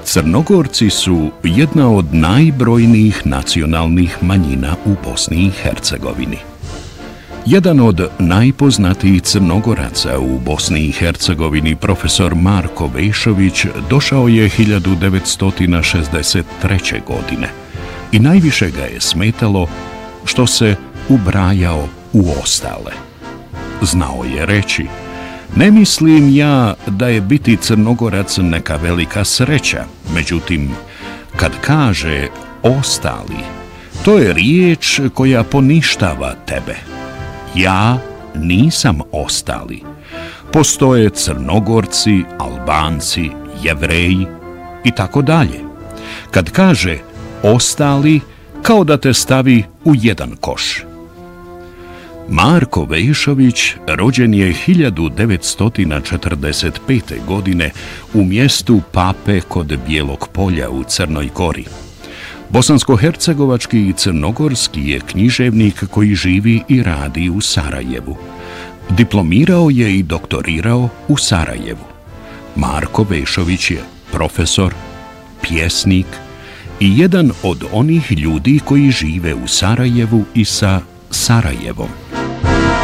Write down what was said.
Crnogorci su jedna od najbrojnijih nacionalnih manjina u Bosni i Hercegovini. Jedan od najpoznatijih Crnogoraca u Bosni i Hercegovini, profesor Marko Vejšović, došao je 1963. godine i najviše ga je smetalo što se ubrajao u ostale. Znao je reći: "Ne mislim ja da je biti Crnogorac neka velika sreća, međutim, kad kaže ostali, to je riječ koja poništava tebe. Ja nisam ostali. Postoje Crnogorci, Albanci, Jevreji i tako dalje. Kad kaže ostali, kao da te stavi u jedan koš." Marko Vejšović rođen je 1945. godine u mjestu Pape kod Bijelog polja u Crnoj Gori. Bosansko-hercegovački i crnogorski je književnik koji živi i radi u Sarajevu. Diplomirao je i doktorirao u Sarajevu. Marko Vejšović je profesor, pjesnik i jedan od onih ljudi koji žive u Sarajevu i sa Sarajevom.